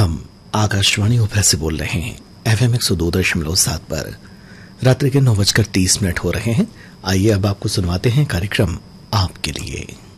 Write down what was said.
हम आकाशवाणी उपरा से बोल रहे हैं। FM 102.7 पर रात्रि के 9:30 हो रहे हैं। आइए अब आपको सुनवाते हैं कार्यक्रम आपके लिए।